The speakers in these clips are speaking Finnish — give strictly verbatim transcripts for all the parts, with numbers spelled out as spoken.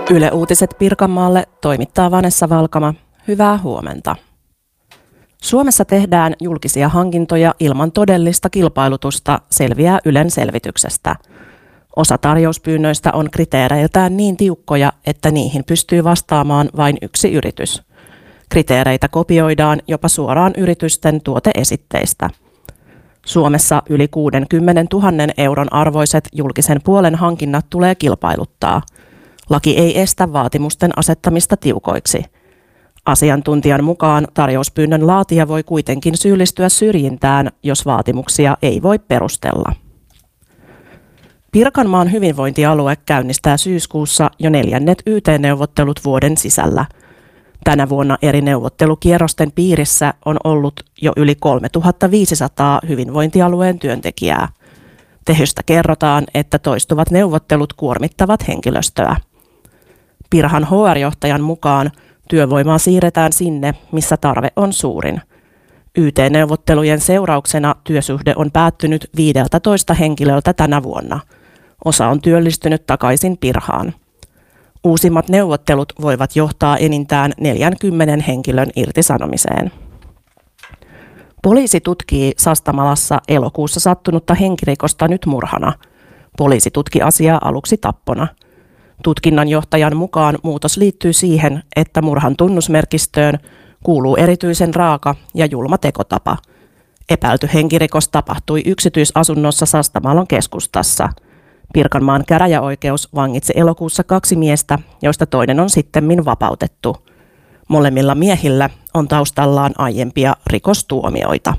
Yle Uutiset Pirkanmaalle toimittaa Vanessa Valkama. Hyvää huomenta. Suomessa tehdään julkisia hankintoja ilman todellista kilpailutusta, selviää Ylen selvityksestä. Osa tarjouspyynnöistä on kriteereiltään niin tiukkoja, että niihin pystyy vastaamaan vain yksi yritys. Kriteereitä kopioidaan jopa suoraan yritysten tuoteesitteistä. Suomessa yli kuusikymmentätuhatta euron arvoiset julkisen puolen hankinnat tulee kilpailuttaa. Laki ei estä vaatimusten asettamista tiukoiksi. Asiantuntijan mukaan tarjouspyynnön laatija voi kuitenkin syyllistyä syrjintään, jos vaatimuksia ei voi perustella. Pirkanmaan hyvinvointialue käynnistää syyskuussa jo neljännet Y T-neuvottelut vuoden sisällä. Tänä vuonna eri neuvottelukierrosten piirissä on ollut jo yli kolmetuhattaviisisataa hyvinvointialueen työntekijää. Tehystä kerrotaan, että toistuvat neuvottelut kuormittavat henkilöstöä. Pirhan H R-johtajan mukaan työvoimaa siirretään sinne, missä tarve on suurin. Y T-neuvottelujen seurauksena työsuhde on päättynyt viisitoista henkilöltä tänä vuonna. Osa on työllistynyt takaisin Pirhaan. Uusimmat neuvottelut voivat johtaa enintään neljänkymmenen henkilön irtisanomiseen. Poliisi tutkii Sastamalassa elokuussa sattunutta henkirikosta nyt murhana. Poliisi tutki asiaa aluksi tappona. Tutkinnanjohtajan mukaan muutos liittyy siihen, että murhan tunnusmerkistöön kuuluu erityisen raaka ja julma tekotapa. Epäilty henkirikos tapahtui yksityisasunnossa Sastamalon keskustassa. Pirkanmaan käräjäoikeus vangitsi elokuussa kaksi miestä, joista toinen on sittemmin vapautettu. Molemmilla miehillä on taustallaan aiempia rikostuomioita.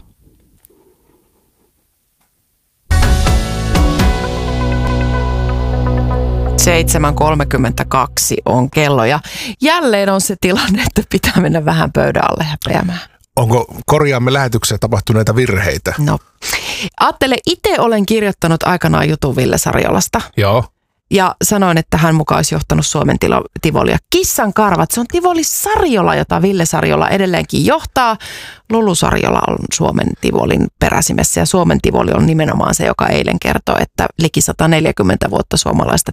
seitsemän kolmekymmentäkaksi on kello ja jälleen on se tilanne, että pitää mennä vähän pöydän alle häpeämään. Onko korjaamme lähetyksessä tapahtuneita virheitä? No, ajattele, itse olen kirjoittanut aikanaan jutun Ville Sarjolasta. Joo. Ja sanoin, että hän mukaan olisi johtanut Suomen tilo, Tivolia. Kissan karvat, se on Tivoli Sarjola, jota Ville Sarjola edelleenkin johtaa. Lulu Sarjola on Suomen Tivolin peräsimessä ja Suomen Tivoli on nimenomaan se, joka eilen kertoi, että liki sata neljäkymmentä vuotta suomalaista